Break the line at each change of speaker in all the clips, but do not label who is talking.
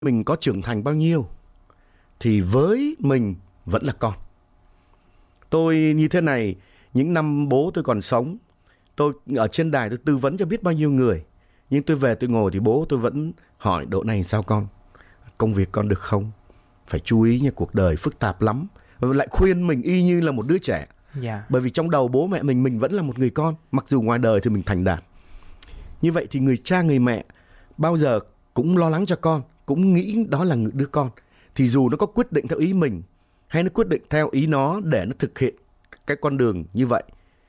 mình có trưởng thành bao nhiêu thì với mình vẫn là con. Tôi như thế này, những năm bố tôi còn sống, tôi ở trên đài tôi tư vấn cho biết bao nhiêu người. Nhưng tôi về tôi ngồi thì bố tôi vẫn hỏi: độ này sao con? Công việc con được không? Phải chú ý nha, cuộc đời phức tạp lắm. Và lại khuyên mình y như là một đứa trẻ. Bởi vì trong đầu bố mẹ mình vẫn là một người con, mặc dù ngoài đời thì mình thành đạt. Như vậy thì người cha người mẹ bao giờ cũng lo lắng cho con, cũng nghĩ đó là đứa con. Thì dù nó có quyết định theo ý mình hay nó quyết định theo ý nó để nó thực hiện cái con đường như vậy,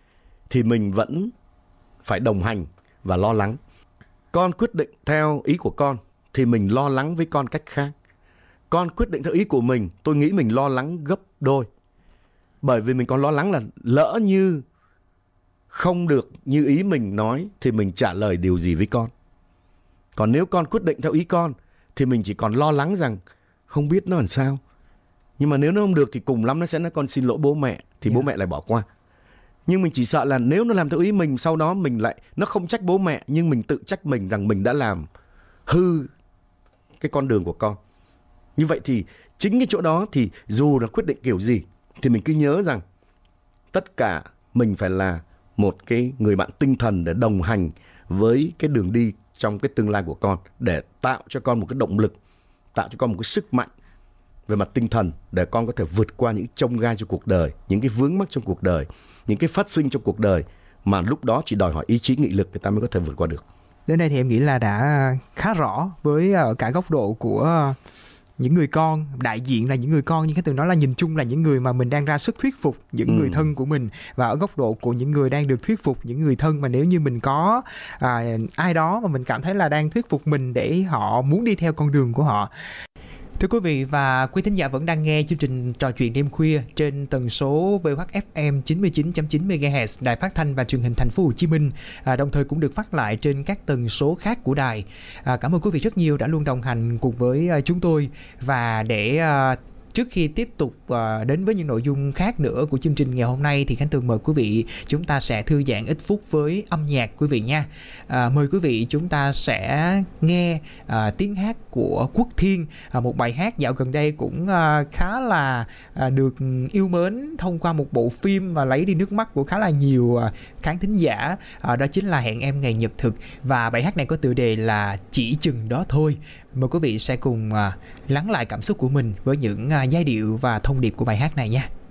thì mình vẫn phải đồng hành và lo lắng. Con quyết định theo ý của con thì mình lo lắng với con cách khác. Con quyết định theo ý của mình, tôi nghĩ mình lo lắng gấp đôi. Bởi vì mình còn lo lắng là lỡ như không được như ý mình nói thì mình trả lời điều gì với con. Còn nếu con quyết định theo ý con thì mình chỉ còn lo lắng rằng không biết nó làm sao. Nhưng mà nếu nó không được thì cùng lắm nó sẽ nói con xin lỗi bố mẹ, thì bố mẹ lại bỏ qua. Nhưng mình chỉ sợ là nếu nó làm theo ý mình, sau đó mình lại, nó không trách bố mẹ nhưng mình tự trách mình rằng mình đã làm hư cái con đường của con. Như vậy thì chính cái chỗ đó thì dù là quyết định kiểu gì thì mình cứ nhớ rằng tất cả mình phải là một cái người bạn tinh thần để đồng hành với cái đường đi trong cái tương lai của con, để tạo cho con một cái động lực, tạo cho con một cái sức mạnh về mặt tinh thần để con có thể vượt qua những chông gai trong cuộc đời, những cái vướng mắc trong cuộc đời, những cái phát sinh trong cuộc đời mà lúc đó chỉ đòi hỏi ý chí nghị lực người ta mới có thể vượt qua được.
Đến đây thì em nghĩ là đã khá rõ với ở cả góc độ của những người con, đại diện là những người con, nhưng cái từ đó là nhìn chung là những người mà mình đang ra sức thuyết phục, những người thân của mình. Và ở góc độ của những người đang được thuyết phục, những người thân mà nếu như mình có ai đó mà mình cảm thấy là đang thuyết phục mình để họ muốn đi theo con đường của họ. Thưa quý vị và quý thính giả vẫn đang nghe chương trình Trò chuyện đêm khuya trên tần số VOHFM 99.9 MHz, Đài Phát thanh và Truyền hình Thành phố Hồ Chí Minh, đồng thời cũng được phát lại trên các tần số khác của đài. Cảm ơn quý vị rất nhiều đã luôn đồng hành cùng với chúng tôi. Và để trước khi tiếp tục đến với những nội dung khác nữa của chương trình ngày hôm nay thì Khánh Tường mời quý vị chúng ta sẽ thư giãn ít phút với âm nhạc quý vị nha. Mời quý vị chúng ta sẽ nghe tiếng hát của Quốc Thiên, một bài hát dạo gần đây cũng khá là được yêu mến thông qua một bộ phim và lấy đi nước mắt của khá là nhiều khán thính giả, đó chính là Hẹn Em Ngày Nhật Thực. Và bài hát này có tựa đề là Chỉ Chừng Đó Thôi. Mời quý vị sẽ cùng lắng lại cảm xúc của mình với những giai điệu và thông điệp của bài hát này nha.